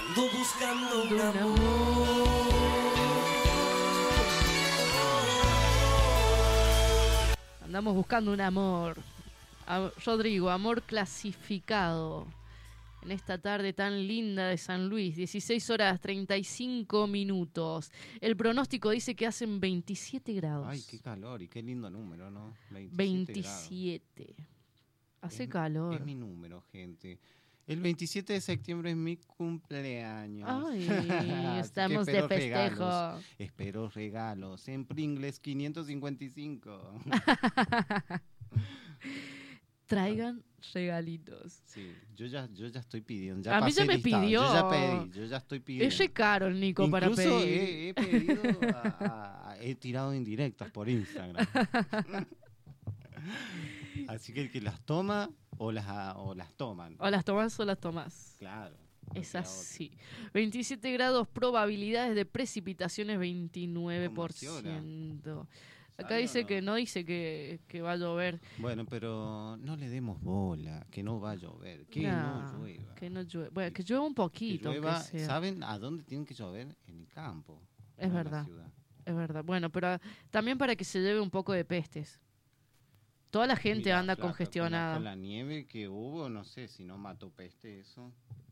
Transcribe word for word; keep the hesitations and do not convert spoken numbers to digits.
Ando buscando un Un amor. Andamos buscando un amor. A- Rodrigo, amor clasificado. En esta tarde tan linda de San Luis, dieciséis horas treinta y cinco minutos. El pronóstico dice que hacen veintisiete grados. Ay, qué calor y qué lindo número, ¿no? veintisiete. veintisiete. Hace Es, calor. es mi número, gente. El veintisiete de septiembre es mi cumpleaños. Ay, Así estamos que de espero festejo. regalos. Espero regalos. En Pringles quinientos cincuenta y cinco. Traigan regalitos. Sí, yo ya, yo ya estoy pidiendo. Ya A mí pasé ya me listado, pidió. Yo ya pedí, yo ya estoy pidiendo. Es re caro el Nico para Incluso pedir. he, he pedido, a- a- a- he tirado indirectas por Instagram. Así que el que las toma o las, a- o las toman. O las tomas o las tomas. Claro. no Es queda así. veintisiete grados, probabilidades de precipitaciones veintinueve por ciento. Acá ¿Sabe o dice no? que no dice que, que va a llover. otra. Bueno, pero no le demos bola, que no va a llover, que Nah, no llueva. Que no llueva. Bueno, que llueva un Que poquito. aunque llueva, sea. ¿saben a dónde tienen que llover? En el campo. Es no en la verdad. ciudad. Es verdad. Bueno, pero ah, también para que se lleve un poco de pestes. Toda la gente Mirá, anda flaca, congestionada. Con la, con la nieve que hubo, no sé si no mató peste eso.